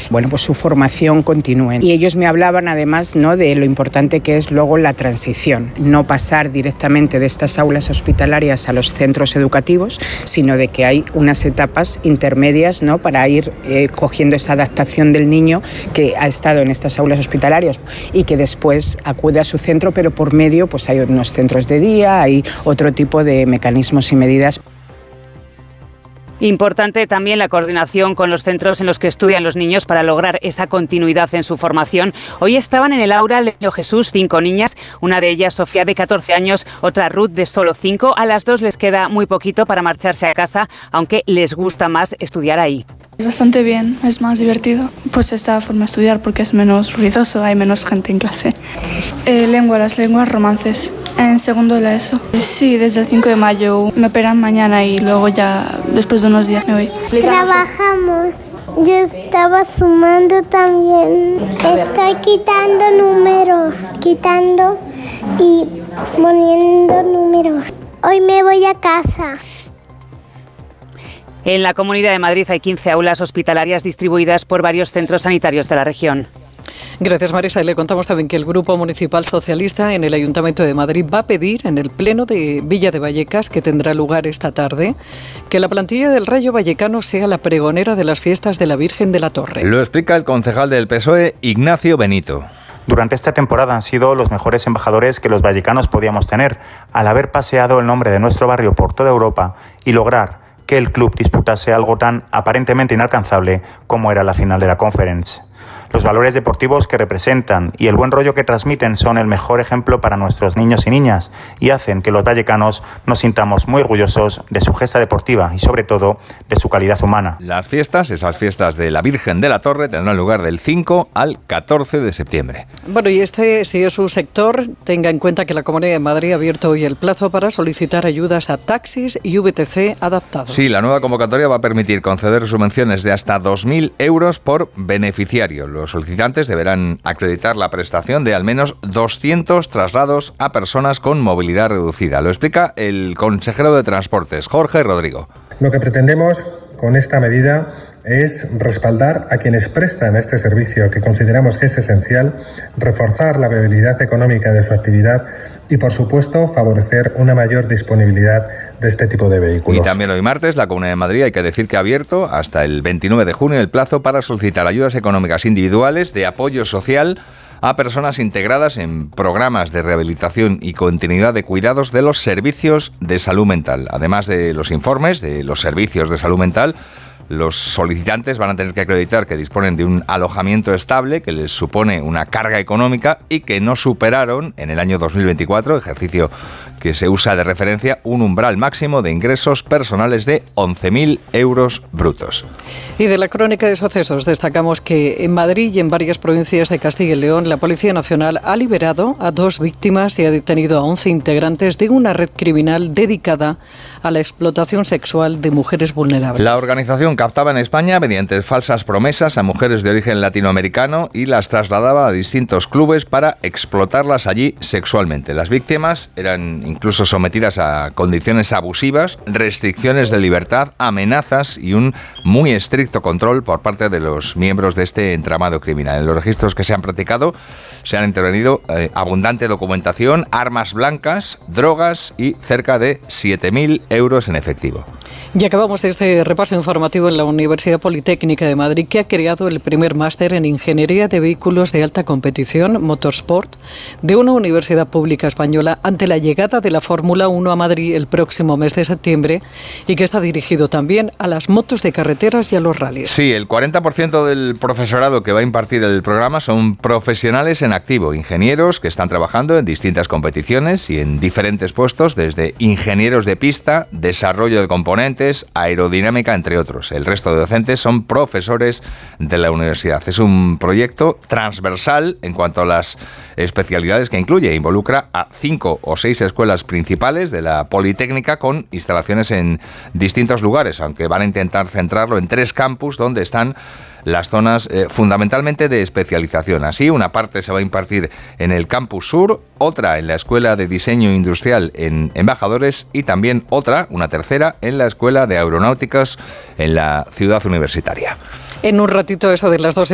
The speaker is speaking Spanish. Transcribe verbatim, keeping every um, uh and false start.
bueno, pues su formación continúe. Y ellos me hablaban además, ¿no?, de lo importante que es luego la transición, no pasar directamente de estas aulas hospitalarias a los centros educativos, sino de que hay unas etapas intermedias, ¿no?, para ir eh, cogiendo esa adaptación del niño que ha estado en estas aulas hospitalarias y que después acude a su centro, pero por medio pues hay unos centros de día, hay otro tipo de mecanismos y medidas. Importante también la coordinación con los centros en los que estudian los niños para lograr esa continuidad en su formación. Hoy estaban en el aula Niño Jesús cinco niñas, una de ellas Sofía de catorce años, otra Ruth de solo cinco. A las dos les queda muy poquito para marcharse a casa, aunque les gusta más estudiar ahí. Bastante bien, es más divertido. Pues esta forma de estudiar porque es menos ruidoso, hay menos gente en clase. Eh, lengua, las lenguas romances. En segundo de la ESO. Sí, desde el cinco de mayo. Me operan mañana y luego ya después de unos días me voy. Trabajamos. Yo estaba sumando también. Estoy quitando números, quitando y poniendo números. Hoy me voy a casa. En la Comunidad de Madrid hay quince aulas hospitalarias distribuidas por varios centros sanitarios de la región. Gracias, Marisa. Y le contamos también que el Grupo Municipal Socialista en el Ayuntamiento de Madrid va a pedir en el Pleno de Villa de Vallecas, que tendrá lugar esta tarde, que la plantilla del Rayo Vallecano sea la pregonera de las fiestas de la Virgen de la Torre. Lo explica el concejal del P S O E, Ignacio Benito. Durante esta temporada han sido los mejores embajadores que los vallecanos podíamos tener, al haber paseado el nombre de nuestro barrio por toda Europa y lograr que el club disputase algo tan aparentemente inalcanzable como era la final de la Conference. Los valores deportivos que representan y el buen rollo que transmiten son el mejor ejemplo para nuestros niños y niñas y hacen que los vallecanos nos sintamos muy orgullosos de su gesta deportiva y sobre todo de su calidad humana. Las fiestas, esas fiestas de la Virgen de la Torre, tendrán lugar del cinco al catorce de septiembre. Bueno, y este, si es su sector, tenga en cuenta que la Comunidad de Madrid ha abierto hoy el plazo para solicitar ayudas a taxis y V T C adaptados. Sí, la nueva convocatoria va a permitir conceder subvenciones de hasta dos mil euros por beneficiario. Los solicitantes deberán acreditar la prestación de al menos doscientos traslados a personas con movilidad reducida. Lo explica el consejero de Transportes, Jorge Rodrigo. Lo que pretendemos con esta medida es respaldar a quienes prestan este servicio, que consideramos que es esencial, reforzar la viabilidad económica de su actividad y, por supuesto, favorecer una mayor disponibilidad de este tipo de vehículos. Y también hoy martes, la Comunidad de Madrid, hay que decir que ha abierto hasta el veintinueve de junio el plazo para solicitar ayudas económicas individuales de apoyo social a personas integradas en programas de rehabilitación y continuidad de cuidados de los servicios de salud mental. Además de los informes de los servicios de salud mental, los solicitantes van a tener que acreditar que disponen de un alojamiento estable que les supone una carga económica y que no superaron en el año dos mil veinticuatro, ejercicio que se usa de referencia, un umbral máximo de ingresos personales de once mil euros brutos. Y de la crónica de sucesos destacamos que en Madrid y en varias provincias de Castilla y León la Policía Nacional ha liberado a dos víctimas y ha detenido a once integrantes de una red criminal dedicada a la explotación sexual de mujeres vulnerables. La organización captaba en España mediante falsas promesas a mujeres de origen latinoamericano y las trasladaba a distintos clubes para explotarlas allí sexualmente. Las víctimas eran incluso sometidas a condiciones abusivas, restricciones de libertad, amenazas y un muy estricto control por parte de los miembros de este entramado criminal. En los registros que se han practicado se han intervenido eh, abundante documentación, armas blancas, drogas y cerca de siete mil euros en efectivo. Y acabamos este repaso informativo en la Universidad Politécnica de Madrid, que ha creado el primer máster en Ingeniería de Vehículos de Alta Competición, Motorsport, de una universidad pública española ante la llegada de la Fórmula uno a Madrid el próximo mes de septiembre y que está dirigido también a las motos de carreteras y a los rallies. Sí, el cuarenta por ciento del profesorado que va a impartir el programa son profesionales en activo, ingenieros que están trabajando en distintas competiciones y en diferentes puestos, desde ingenieros de pista, desarrollo de componentes, aerodinámica, entre otros. El resto de docentes son profesores de la universidad. Es un proyecto transversal en cuanto a las especialidades que incluye. Involucra a cinco o seis escuelas principales de la Politécnica con instalaciones en distintos lugares, aunque van a intentar centrarlo en tres campus donde están las zonas eh, fundamentalmente de especialización. Así, una parte se va a impartir en el Campus Sur, otra en la Escuela de Diseño Industrial en Embajadores y también otra, una tercera, en la Escuela de Aeronáuticas en la Ciudad Universitaria. En un ratito, eso de las doce